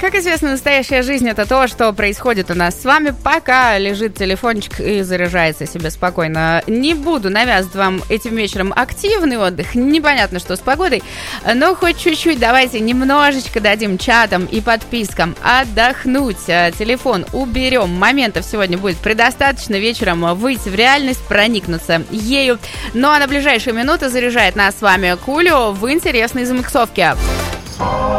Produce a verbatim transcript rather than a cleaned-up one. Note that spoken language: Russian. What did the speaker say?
как известно, настоящая жизнь — это то, что происходит у нас с вами, пока лежит телефончик и заряжается себе спокойно. Не буду навязывать вам этим вечером активный отдых, непонятно, что с погодой, но хоть чуть-чуть давайте немножечко дадим чатам и подпискам отдохнуть. Телефон уберем, моментов сегодня будет предостаточно, вечером выйти в реальность, проникнуться ею. Ну а на ближайшие минуты заряжает нас с вами Кулио в интересной замиксовке.